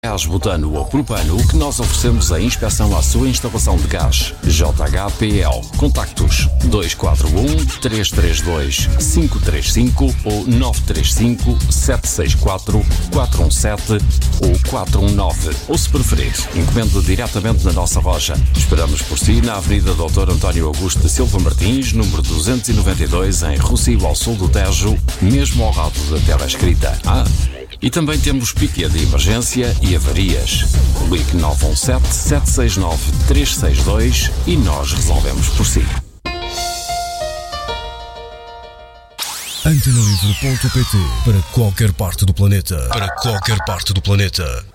Gás butano ou propano, o que nós oferecemos a inspeção à sua instalação de gás. JHPL. Contactos 241-332-535 ou 935-764-417 ou 419. Ou, se preferir, encomende diretamente na nossa loja. Esperamos por si na Avenida Dr. António Augusto de Silva Martins, número 292, em Rossio, ao sul do Tejo, mesmo ao lado da Terra Escrita. E também temos piquê de emergência e avarias. Ligue 917-769-362 e nós resolvemos por si. Antenalivre.pt, para qualquer parte do planeta. Para qualquer parte do planeta.